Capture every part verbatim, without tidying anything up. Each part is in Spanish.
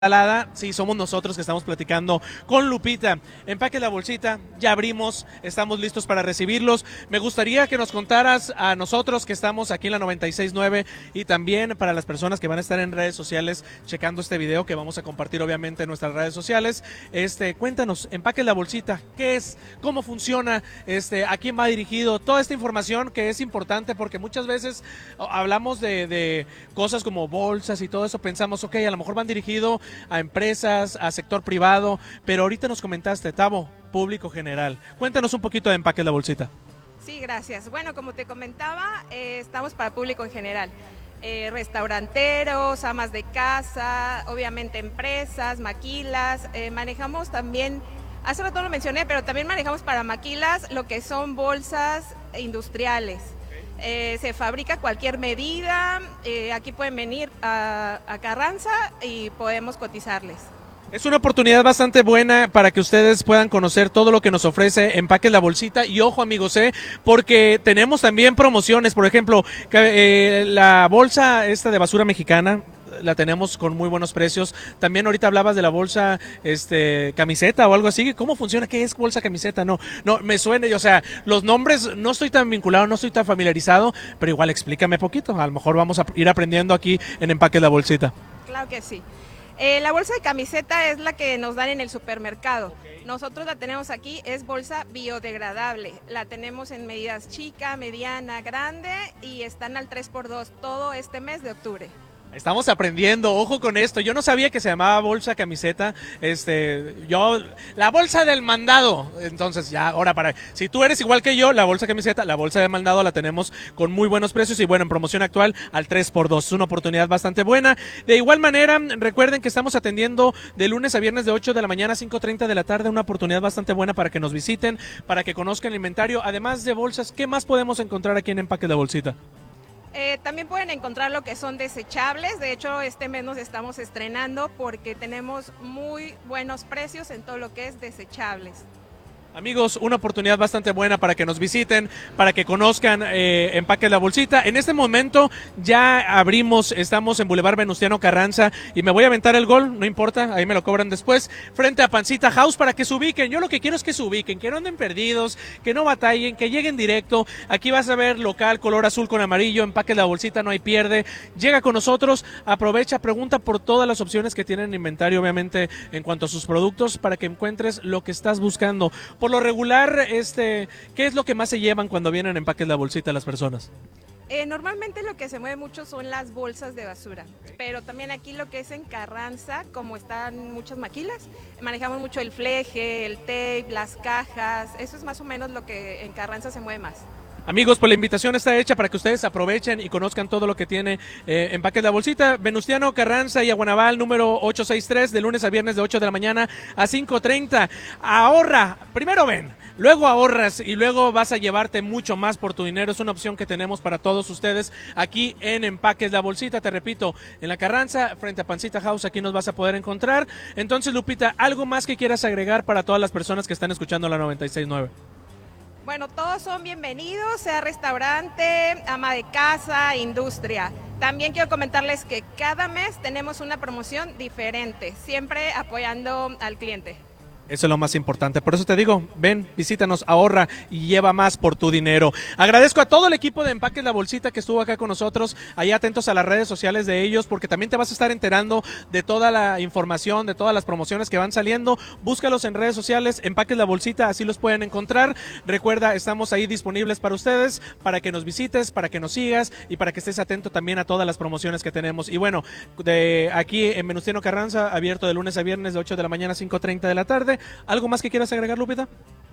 Alada, sí, somos nosotros que estamos platicando con Lupita. Empaque la bolsita, ya abrimos, estamos listos para recibirlos. Me gustaría que nos contaras a nosotros que estamos aquí en la noventa y seis punto nueve y también para las personas que van a estar en redes sociales checando este video que vamos a compartir obviamente en nuestras redes sociales. Este, cuéntanos, empaque la bolsita, ¿qué es? ¿Cómo funciona? Este, ¿a quién va dirigido? Toda esta información que es importante porque muchas veces hablamos de, de cosas como bolsas y todo eso, pensamos, ok, a lo mejor van dirigidos a empresas, a sector privado, pero ahorita nos comentaste, Tavo, público general. Cuéntanos un poquito de Empaque la Bolsita. Sí, gracias. Bueno, como te comentaba, eh, estamos para público en general. Eh, restauranteros, amas de casa, obviamente empresas, maquilas, eh, manejamos también, hace rato lo mencioné, pero también manejamos para maquilas lo que son bolsas industriales. Eh, se fabrica cualquier medida, eh, aquí pueden venir a, a Carranza y podemos cotizarles. Es una oportunidad bastante buena para que ustedes puedan conocer todo lo que nos ofrece Empaque la Bolsita y ojo amigos, eh, porque tenemos también promociones, por ejemplo, eh, la bolsa esta de basura mexicana, la tenemos con muy buenos precios. También ahorita hablabas de la bolsa este camiseta o algo así. ¿Cómo funciona? ¿Qué es bolsa camiseta? No, no, me suena, o sea, los nombres no estoy tan vinculado, no estoy tan familiarizado, pero igual explícame poquito. A lo mejor vamos a ir aprendiendo aquí en Empaque la Bolsita. Claro que sí. Eh, la bolsa de camiseta es la que nos dan en el supermercado. Okay. Nosotros la tenemos aquí, es bolsa biodegradable. La tenemos en medidas chica, mediana, grande y están al tres por dos todo este mes de octubre. Estamos aprendiendo, ojo con esto, yo no sabía que se llamaba bolsa camiseta, este, yo, la bolsa del mandado, entonces ya, ahora para, si tú eres igual que yo, la bolsa camiseta, la bolsa del mandado la tenemos con muy buenos precios y bueno, en promoción actual al tres por dos, es una oportunidad bastante buena. De igual manera, recuerden que estamos atendiendo de lunes a viernes de ocho de la mañana a cinco treinta de la tarde, una oportunidad bastante buena para que nos visiten, para que conozcan el inventario, además de bolsas, ¿qué más podemos encontrar aquí en Empaque la Bolsita? Eh, también pueden encontrar lo que son desechables, de hecho este mes nos estamos estrenando porque tenemos muy buenos precios en todo lo que es desechables. Amigos, una oportunidad bastante buena para que nos visiten, para que conozcan eh, Empaque la Bolsita. En este momento ya abrimos, estamos en Boulevard Venustiano Carranza y me voy a aventar el gol, no importa, ahí me lo cobran después, frente a Pancita House para que se ubiquen. Yo lo que quiero es que se ubiquen, que no anden perdidos, que no batallen, que lleguen directo. Aquí vas a ver local, color azul con amarillo, Empaque la Bolsita, no hay pierde. Llega con nosotros, aprovecha, pregunta por todas las opciones que tienen en inventario, obviamente, en cuanto a sus productos, para que encuentres lo que estás buscando. Por lo regular, este, ¿qué es lo que más se llevan cuando vienen Empaques la Bolsita las personas? Eh, normalmente lo que se mueve mucho son las bolsas de basura, pero también aquí lo que es en Carranza, como están muchas maquilas, manejamos mucho el fleje, el tape, las cajas, eso es más o menos lo que en Carranza se mueve más. Amigos, pues la invitación está hecha para que ustedes aprovechen y conozcan todo lo que tiene eh, Empaque la Bolsita. Venustiano Carranza y Aguanaval, número ochocientos sesenta y tres, de lunes a viernes de ocho de la mañana a cinco treinta. Ahorra, primero ven, luego ahorras y luego vas a llevarte mucho más por tu dinero. Es una opción que tenemos para todos ustedes aquí en Empaques la Bolsita. Te repito, en la Carranza, frente a Pancita House, aquí nos vas a poder encontrar. Entonces, Lupita, ¿algo más que quieras agregar para todas las personas que están escuchando la noventa y seis punto nueve? Bueno, todos son bienvenidos, sea restaurante, ama de casa, industria. También quiero comentarles que cada mes tenemos una promoción diferente, siempre apoyando al cliente. Eso es lo más importante. Por eso te digo, ven, visítanos, ahorra y lleva más por tu dinero. Agradezco a todo el equipo de Empaques la Bolsita que estuvo acá con nosotros. Ahí atentos a las redes sociales de ellos porque también te vas a estar enterando de toda la información, de todas las promociones que van saliendo. Búscalos en redes sociales, Empaques la Bolsita, así los pueden encontrar. Recuerda, estamos ahí disponibles para ustedes, para que nos visites, para que nos sigas y para que estés atento también a todas las promociones que tenemos. Y bueno, de aquí en Venustiano Carranza, abierto de lunes a viernes de ocho de la mañana a cinco treinta de la tarde. ¿Algo más que quieras agregar, Lupita?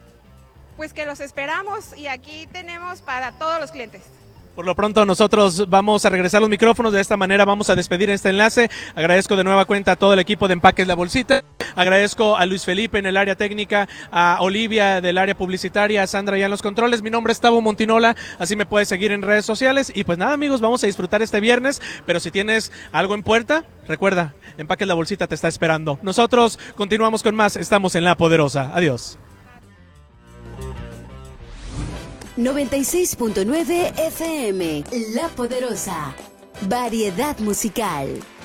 Pues que los esperamos y aquí tenemos para todos los clientes. Por lo pronto nosotros vamos a regresar los micrófonos, de esta manera vamos a despedir este enlace. Agradezco de nueva cuenta a todo el equipo de Empaques la Bolsita, agradezco a Luis Felipe en el área técnica, a Olivia del área publicitaria, a Sandra ya en los controles. Mi nombre es Tavo Montinola, así me puedes seguir en redes sociales y pues nada amigos, vamos a disfrutar este viernes, pero si tienes algo en puerta, recuerda, Empaques la Bolsita te está esperando. Nosotros continuamos con más, estamos en La Poderosa, adiós. noventa y seis punto nueve F M, La Poderosa. Variedad musical.